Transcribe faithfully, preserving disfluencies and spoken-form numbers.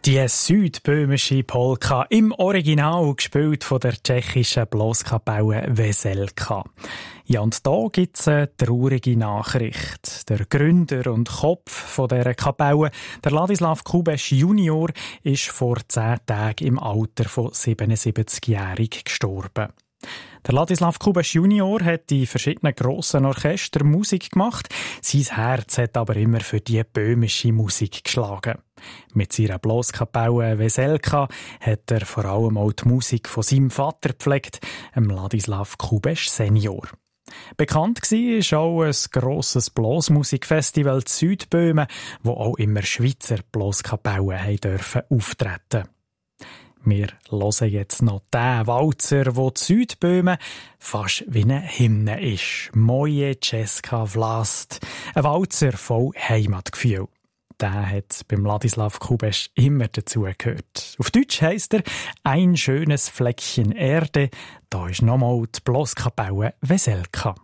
Die südböhmische Polka im Original gespielt von der tschechischen Blaskapelle Veselka. Ja, und da gibt's eine traurige Nachricht. Der Gründer und Kopf von dieser Kapelle, der Ladislav Kubeš Junior, ist vor zehn Tagen im Alter von siebenundsiebzigjährig gestorben. Der Ladislav Kubeš Junior hat in verschiedenen grossen Orchestern Musik gemacht. Sein Herz hat aber immer für die böhmische Musik geschlagen. Mit seiner Blaskapelle Veselka hat er vor allem auch die Musik von seinem Vater gepflegt, dem Ladislav Kubeš Senior. Bekannt war auch ein grosses Blasmusikfestival in Südböhmen, wo auch immer Schweizer Blaskapellen dürfen auftreten. Wir hören jetzt noch den Walzer, der in Südböhmen fast wie eine Hymne ist. Moje Česká vlast. Ein Walzer voll Heimatgefühl. Der hat beim Ladislav Kubeš immer dazugehört. Auf Deutsch heisst er «Ein schönes Fleckchen Erde». Da ist nochmal die Blaskapelle Veselka.